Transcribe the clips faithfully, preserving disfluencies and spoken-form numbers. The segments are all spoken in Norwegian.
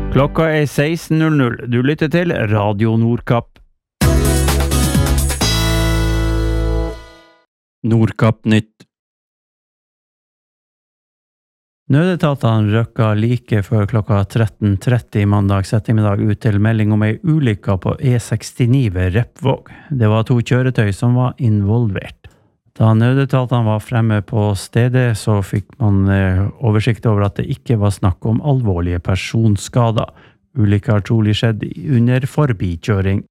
Klokka er seksten null null. Du lytter til Radio Nordkapp. Nordkapp nytt. Nødetatene røkka like før klokka tretten tretti mandags ettermiddag ut til melding om ei ulykke på E sekstini ved Repvåg. Det var to kjøretøy som var involvert. Da nødetatene var fremme på stedet, så fikk man oversikt over at det ikke var snakk om alvorlige personskader. Ulykka har trolig skjedd under forbikjøring.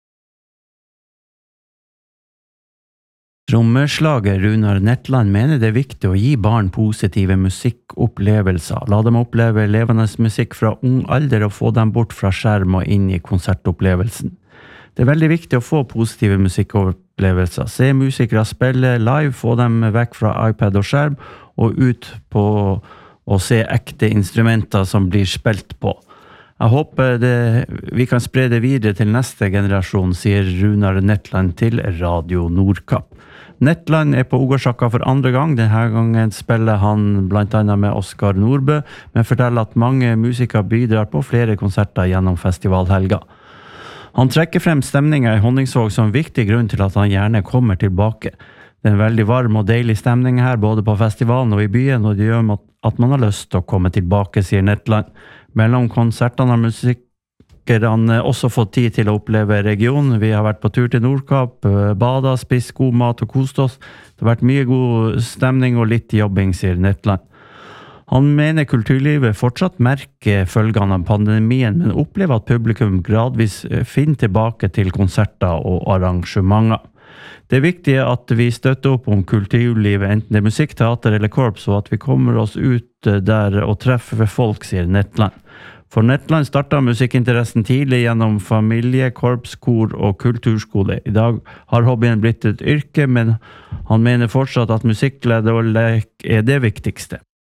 Trommeslager Runar Netland mener det er viktig å gi barn positive musikkopplevelser. La dem oppleve levende musikk fra ung alder og få dem bort fra skjerm og inn i konsertopplevelsen. Det er veldig viktig å få positive musikkopplevelser. Se musikere spille live, få dem vekk fra iPad og skjerm, og ut på å se ekte instrumenter som blir spilt på. Jeg håper det, vi kan spre det videre til neste generasjon, sier Runar Netland til Radio Nordkapp. Netland er på Ogårdsakka for andre gang. Denne gangen spiller han blant annet med Oskar Nordbø, men forteller at mange musikere bidrar på flere konserter gjennom festivalhelga. Han trekker frem stemningen i Honningsvåg som viktig grunn til at han gjerne kommer tilbake. Det er en veldig varm og deilig stemning her, både på festivalen og i byen, og det gjør at man har lyst til å komme tilbake, sier Netland. Mellom konsertene har musikerne også fått tid til å oppleve regionen. Vi har vært på tur til Nordkapp, bada, spist god mat og kost oss. Det har vært mye god stemning og litt jobbing, sier Netland. Han mener kulturlivet fortsatt merker følgene av pandemien, men opplever at publikum gradvis finner tilbake til konserter og arrangementer. Det er viktig at vi støtter opp om kulturlivet, enten det er musikk, teater eller korps, og at vi kommer oss ut der og treffer folk, sier Netland. For Netland startet musikkinteressen tidlig gjennom familie, korps, kor og kulturskole. I dag har hobbyen blitt et yrke, men han mener fortsatt at musikkglede og lek er det viktigste.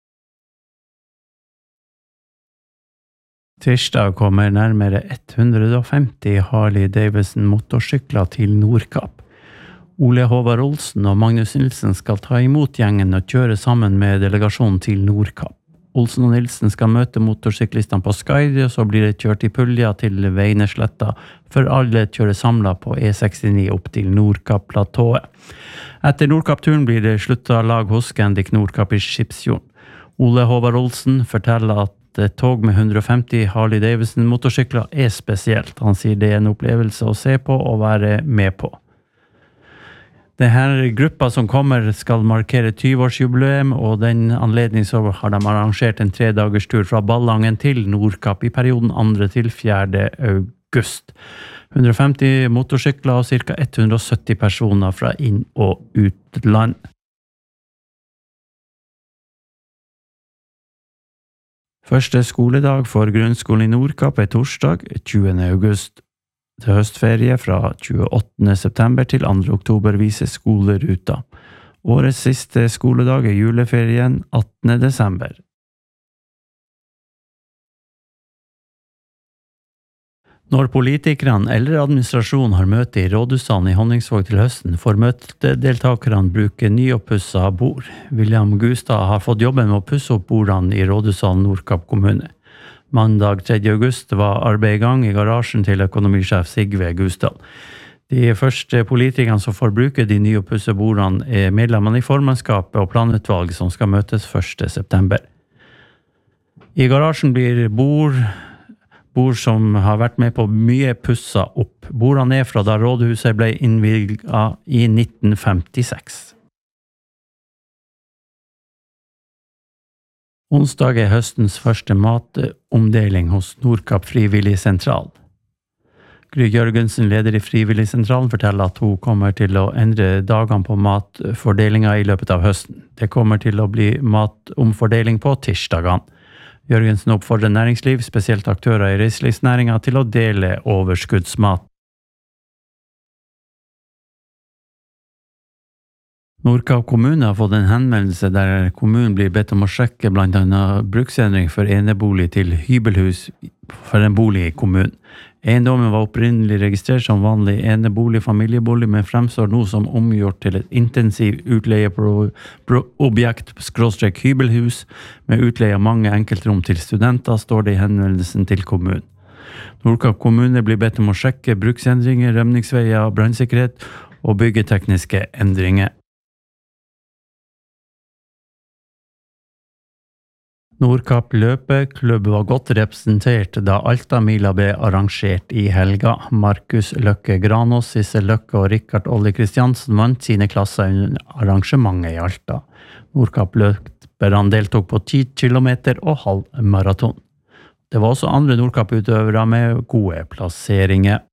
Tirsdag kommer nærmere hundre og femti Harley Davidson motorsykler til Nordkapp. Ole Håvard Olsen og Magnus Nilsen skal ta imot gjengen og kjøre sammen med delegasjonen til Nordkapp. Olsen og Nilsen skal møte motorsyklistene på Skaidi, og så blir det kjørt i pulja til Veinesletta, for alle kjører samlet på E sekstini opp til Nordkapp-platået. Etter Nordkapp-turen blir det sluttet lag hos Scandic Nordkapp i Skipsfjorden. Ole Håvard Olsen forteller at et tog med hundre og femti Harley Davidson motorsykler er spesielt. Han sier det er en opplevelse å se på og være med på. Denne gruppa som kommer skal markere tyve-årsjubileum, og den anledning så har de arrangert en tre dagers tur fra Ballangen til Nordkapp i perioden andre til fjerde august. hundre og femti motorsykler og ca. hundre og sytti personer fra inn- og utland. Første skoledag for grunnskolen i Nordkapp er torsdag tjuende august. Til høstferie fra tjueåttende september til andre oktober viser skoleruta. Årets siste skoledag er juleferien attende desember. Når politikerne eller administrasjonen har møte i rådhussalen i Honningsvåg til høsten, får møtedeltakerne bruke nyoppusset bord. William Gustad har fått jobben med å pusse opp bordene i rådhussalen Nordkapp kommune. Mandag tredje august var arbeid i gang i garasjen til økonomisjef Sigve Gustad. De første politikerne som får bruke de nyoppussede bordene er medlemmene i formannskapet og planutvalg som skal møtes første september. I garasjen blir bord, bord som har vært med på mye pusset opp. Bordene er fra da rådhuset ble innvilget i nitten femtiseks. Onsdag er høstens første matomdeling hos Nordkapp Frivillig Sentral. Gry Jørgensen, leder i Frivillig Sentralen, forteller at hun kommer til å endre dagene på matfordelingen i løpet av høsten. Det kommer til å bli matomfordeling på tirsdagene. Jørgensen oppfordrer næringsliv, spesielt aktører i reiselivsnæringen, til å dele overskuddsmat. Nordkapp kommune har fått en henvendelse der kommunen blir bedt om å sjekke blant annet bruksendring for enebolig til hybelhus for en bolig i kommunen. Eiendommen var opprinnelig registrert som vanlig enebolig familiebolig, men fremstår nå som omgjort til et intensiv utleieobjekt skråstrek hybelhus med utleie av mange enkeltrom til studenter, står det i henvendelsen til kommunen. Nordkapp kommune blir bedt om å sjekke bruksendringer, rømningsveier, brannsikkerhet og byggetekniske endringer. Nordkapp løpeklubb var godt representert da Altamila ble arrangert i helga. Markus Løkke Granås, Sissel Løkke og Rikard Olli Kristiansen vant sine klasser under arrangementet i Alta. Nordkapp løperne deltok på ti kilometer og halv maraton. Det var også andre Nordkapp-utøvere med gode plasseringer.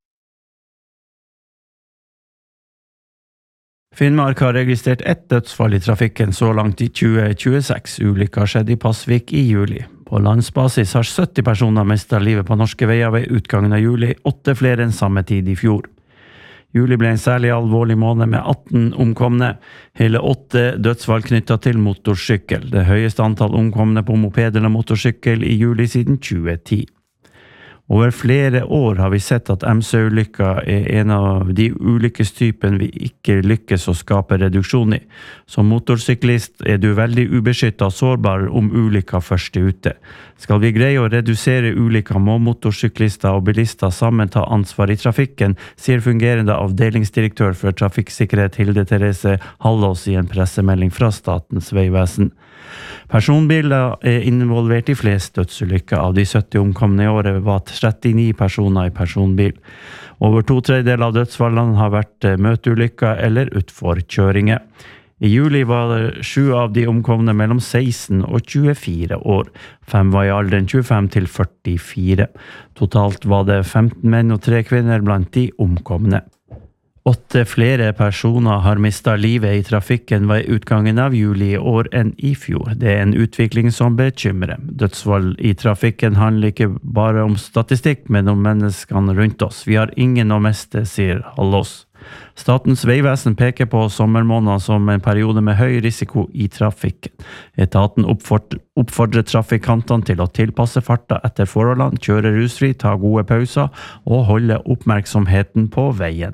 Finnmark har registrert ett dødsfall i trafikken så langt i tjue tjueseks. Ulykka skjedde i Pasvik i juli. På landsbasis har sytti personer mistet livet på norske veier ved utgangen av juli, åtte flere enn samme tid i fjor. Juli ble en særlig alvorlig måned med atten omkomne, hele åtte dødsfall knyttet til motorsykkel. Det høyeste antall omkomne på moped eller motorsykkel i juli siden tjue ti. Over flere år har vi sett at M C-ulykka er en av de ulykkestypen vi ikke lykkes å skape reduksjon i. Som motorsyklist er du veldig ubeskyttet og sårbar om ulykka først er ute. Skal vi greie å redusere ulykka, må motorsyklister og bilister sammen ta ansvar i trafikken, sier fungerende avdelingsdirektør for trafikksikkerhet Hilde Therese Hallås i en pressemelding fra Statens vegvesen. Personbiler er involvert i flest dødsulykker. Av de sytti omkomne i året var trettini personer i personbil. Over to tredjedeler av dødsfallene har vært møteulykker eller utforkjøringer. I juli var det sju av de omkomne mellom seksten og tjuefire år. Fem var i alderen tjuefem til førtifire. Totalt var det femten menn og tre kvinner blant de omkomne. Åtte flere personer har mistet livet i trafikken ved utgangen av juli i år enn i fjor. Det er en utvikling som bekymrer. Dødsfall i trafikken handler ikke bare om statistikk, men om menneskene rundt oss. Vi har ingen å miste, sier Hallås. Statens vegvesen peker på sommermåneder som en periode med høy risiko i trafikken. Etaten oppfordrer, oppfordrer trafikantene til å tilpasse farta etter forholdene, kjøre rusfri, ta gode pauser og holde oppmerksomheten på veien.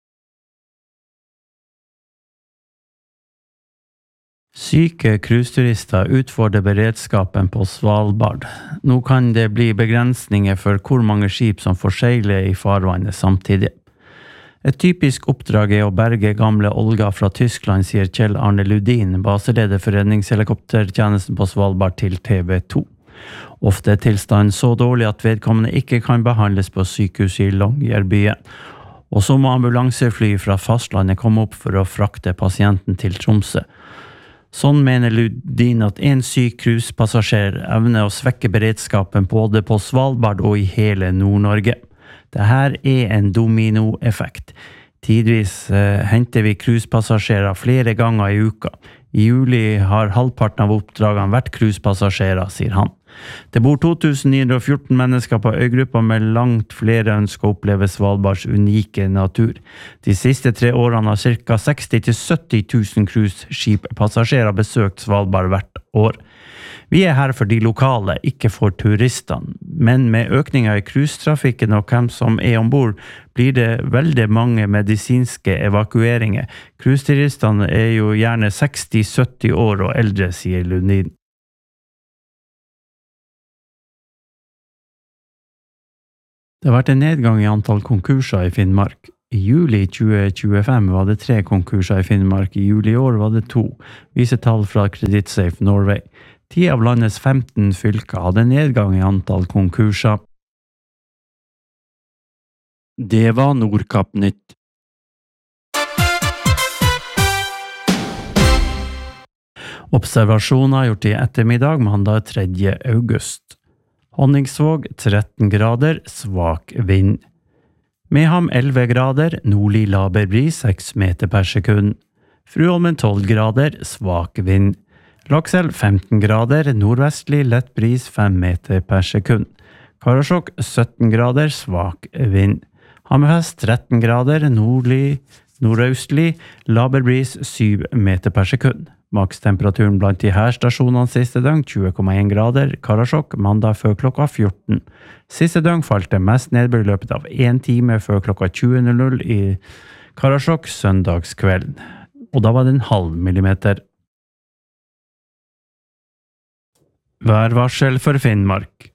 Syke cruiseturister utfordrer beredskapen på Svalbard. Nå kan det bli begrensninger for hvor mange skip som får seile i farvannet samtidig. Et typisk oppdrag er å berge gamle Olga fra Tyskland, sier Kjell Arne Ludin, baseleder for redningshelikoptertjenesten på Svalbard til T V to. Ofte er tilstanden så dårlig at vedkommende ikke kan behandles på sykehuset i Longyearbyen. Og så må ambulansefly fra fastlandet komme opp for å frakte pasienten til Tromsø. Sånn mener Ludin at en syk cruisepassasjer evner å svekke beredskapen både på Svalbard og i hele Nord-Norge. Dette er en dominoeffekt. Tidvis eh, henter vi cruisepassasjerer flere ganger i uka. I juli har halvparten av oppdragene vært cruisepassasjerer, sier han. Det bor to tusen ni hundre og fjorten mennesker på øygruppa, med langt flere ønsker å oppleve Svalbards unike natur. De siste tre årene har ca. seksti til sytti tusen cruiseskippassasjerer besøkt Svalbard hvert år. Vi er her for de lokale, ikke for turistene. Men med økninga i cruisetrafikken og hvem som er ombord, blir det veldig mange medisinske evakueringer. Cruiseturistene er jo gjerne seksti til sytti år og eldre, sier Lundin. Det har vært en nedgang i antall konkurser i Finnmark. I juli tjue tjuefem var det tre konkurser i Finnmark. I juli i år var det to, viser tall fra Creditsafe Norway. Ti av landets femten fylker hadde nedgang i antall konkurser. Det var Nordkapp Nytt. Observasjoner gjort i ettermiddag mandag tredje august. Honningsvåg tretten grader, svak vind. Mehamn elleve grader, nordlig laber bris seks meter per sekund. Fruholmen tolv grader, svak vind. Lakselv femten grader, nordvestlig lett bris fem meter per sekund. Karasjok sytten grader, svak vind. Hammerfest tretten grader, nordlig, nordøstlig, laber bris syv meter per sekund. Makstemperaturen blant de her stasjonene siste døgn tjue komma en grader, Karasjok mandag før klokka fjorten. Siste døgn falt det mest nedbør i løpet av en time før klokka tjue null null i Karasjok søndagskvelden. Og da var det en halv millimeter. Værvarsel for Finnmark.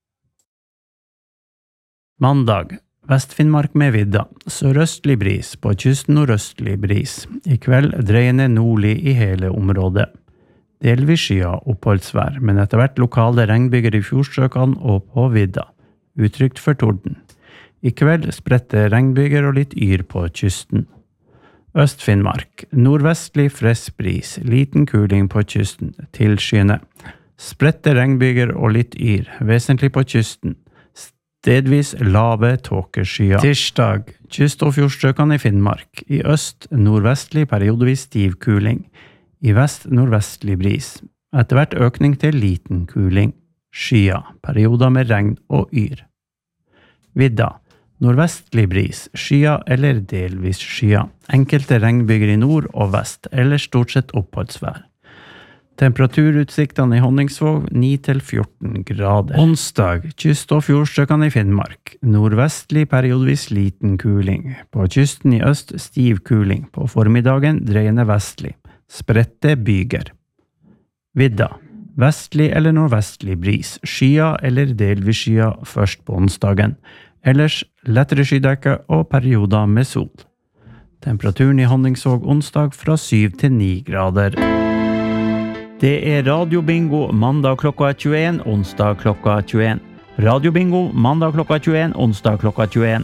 Mandag. Vest-Finnmark med vidda. Sørøstlig bris, på kysten nordøstlig bris. I kveld dreiende nordlig i hele området. Delvis skya oppholdsvær, men etter hvert lokale regnbyger i fjordstrøkene og på vidda. Utrygt for torden. I kveld spredte regnbyger og litt yr på kysten. Øst-Finnmark. Nordvestlig frisk bris, liten kuling på kysten, tilskyende. Spredte regnbyger og litt yr, vesentlig på kysten. Stedvis lave tåkeskyer. Tirsdag, kyst- og fjordstrøkene i Finnmark. I øst, nordvestlig periodevis stiv kuling. I vest, nordvestlig bris. Etter hvert økning til liten kuling. Skyer, perioder med regn og yr. Vidda, nordvestlig bris, skyer eller delvis skyer. Enkelte regnbyger i nord og vest, eller stort sett oppholdsvær. Temperaturutsiktene i Honningsvåg ni til fjorten grader. Onsdag, kyst- og fjordstrøkene i Finnmark. Nordvestlig periodevis liten kuling. På kysten i øst stiv kuling. På formiddagen dreiende vestlig. Spredte byger. Vidda. Vestlig eller nordvestlig bris. Skyer eller delvis skyer først på onsdagen. Ellers lettere skydekke og perioder med sol. Temperaturen i Honningsvåg onsdag fra syv til ni grader. Det er Radio Bingo mandag klokka tjueen, onsdag klokka tjueen. Radio Bingo mandag klokka tjueen, onsdag klokka tjueen.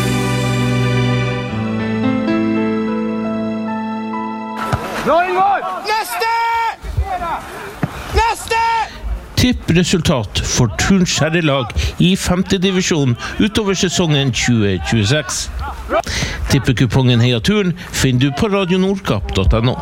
Neste! Neste! Tippresultat for Turns herrelag i femte divisjon utover sesongen tjue tjueseks. Tippekupongen Heia Turn finner du på radionordkapp punktum no.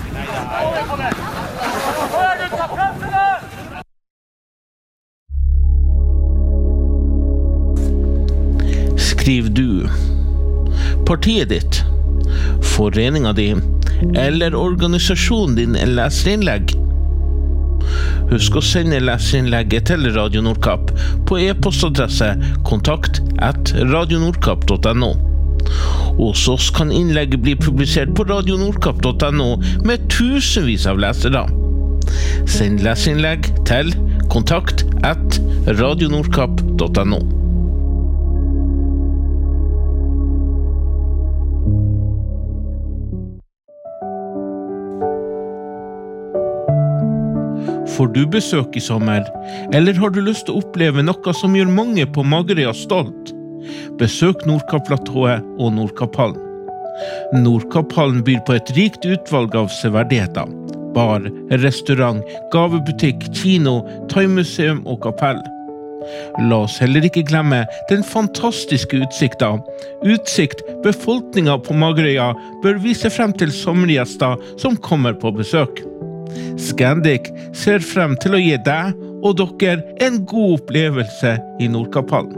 Skriv du partiet ditt, foreninga di eller organisasjonen din en leserinnlegg. Husk å sende leserinnlegget til Radio Nordkapp på e-postadresse kontakt at radionordkapp punktum no. Hos oss kan innlegget bli publisert på radionordkapp punktum no med tusenvis av lesere. Send leserinnlegg til kontakt at radionordkapp punktum no. Får du besøk i sommer, eller har du lyst til å oppleve noe som gjør mange på Magerøya stolt? Besøk Nordkapp-platået og Nordkapphallen. Nordkapphallen byr på et rikt utvalg av severdigheter. Bar, restaurant, gavebutikk, kino, thaimuseum og kapell. La oss heller ikke glemme den fantastiske utsikta. Utsikt befolkninga på Magerøya bør vise frem til sommergjester som kommer på besøk. Scandic ser frem til å gi deg og dere en god opplevelse i Nordkapphallen.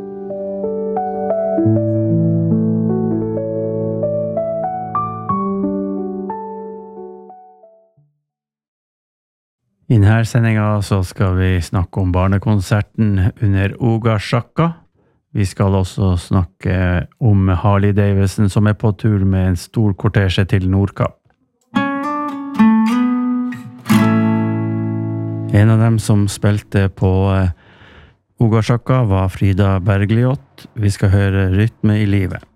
I denne sendinga så skal vi snakke om barnekonserten under Ogasjaka. Vi skal også snakke om Harley Davidson som er på tur med en stor kortesje til Nordkapp. En av dem som spilte på Ogasjaka var Frida Bergljot. Vi skal høre Rytme i livet.